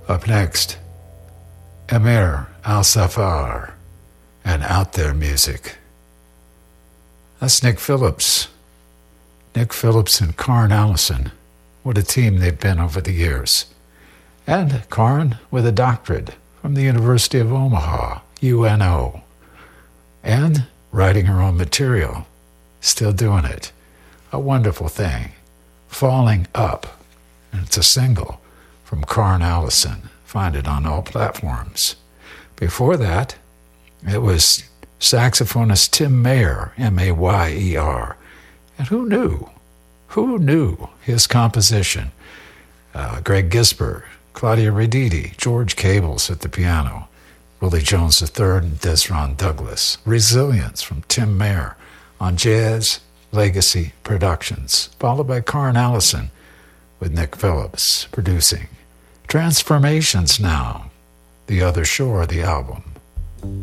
Up next, Emir Al-Safar and Out There Music. That's Nick Phillips. Nick Phillips and Karn Allison. What a team they've been over the years. And Karn with a doctorate from the University of Omaha, UNO. And writing her own material. Still doing it. A wonderful thing. Falling Up. And it's a single from Karn Allison. Find it on all platforms. Before that, it was saxophonist Tim Mayer, M-A-Y-E-R. And who knew? Who knew his composition? Greg Gisber, Claudia Redidi, George Cables at the piano, Willie Jones III and Desron Douglas. Resilience from Tim Mayer on Jazz Legacy Productions, followed by Karn Allison with Nick Phillips producing. Transformations Now, The Other Shore, the album.